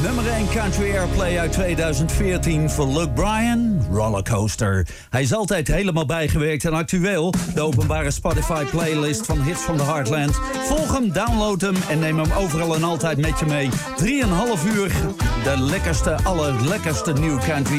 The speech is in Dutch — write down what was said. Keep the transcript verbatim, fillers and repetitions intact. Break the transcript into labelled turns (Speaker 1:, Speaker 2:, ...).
Speaker 1: Nummer één Country Airplay uit tweeduizend veertien voor Luke Bryan, Rollercoaster. Hij is altijd helemaal bijgewerkt en actueel. De openbare Spotify playlist van Hits from the Heartland. Volg hem, download hem en neem hem overal en altijd met je mee. Drieënhalf uur, de lekkerste, allerlekkerste nieuw country